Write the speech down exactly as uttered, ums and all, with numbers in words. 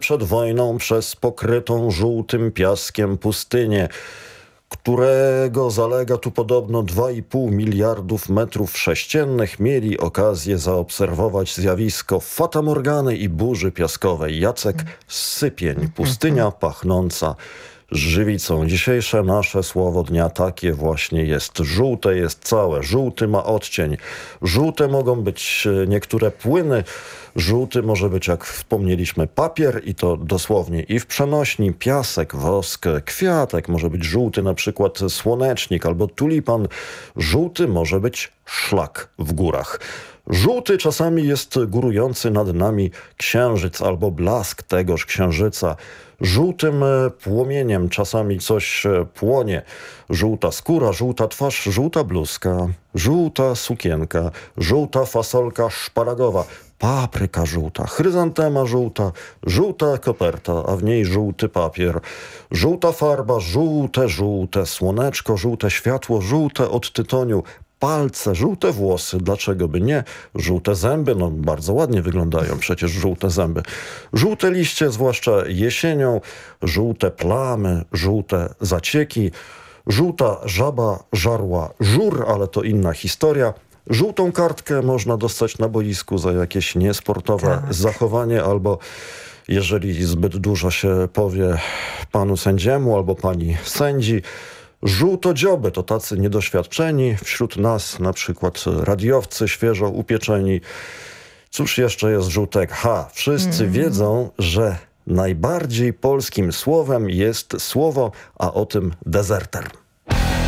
przed wojną przez pokrytą żółtym piaskiem pustynię, którego zalega tu podobno dwa i pół miliardów metrów sześciennych, mieli okazję zaobserwować zjawisko fatamorgany i burzy piaskowej. Jacek Sypień, pustynia pachnąca żywicą. Dzisiejsze nasze słowo dnia takie właśnie jest. Żółte jest całe, żółty ma odcień. Żółte mogą być niektóre płyny. Żółty może być, jak wspomnieliśmy, papier i to dosłownie i w przenośni, piasek, wosk, kwiatek. Może być żółty na przykład słonecznik albo tulipan. Żółty może być szlak w górach. Żółty czasami jest górujący nad nami księżyc albo blask tegoż księżyca. Żółtym płomieniem czasami coś płonie. Żółta skóra, żółta twarz, żółta bluzka, żółta sukienka, żółta fasolka szparagowa, papryka żółta, chryzantema żółta, żółta koperta, a w niej żółty papier, żółta farba, żółte, żółte słoneczko, żółte światło, żółte od tytoniu, palce, żółte włosy, dlaczego by nie? Żółte zęby, no bardzo ładnie wyglądają przecież żółte zęby. Żółte liście, zwłaszcza jesienią, żółte plamy, żółte zacieki, żółta żaba żarła żur, ale to inna historia. Żółtą kartkę można dostać na boisku za jakieś niesportowe tak. zachowanie albo jeżeli zbyt dużo się powie panu sędziemu albo pani sędzi. Żółtodzioby to tacy niedoświadczeni, wśród nas na przykład radiowcy świeżo upieczeni. Cóż jeszcze jest żółtek? Ha, wszyscy mm. wiedzą, że najbardziej polskim słowem jest słowo, a o tym dezerter.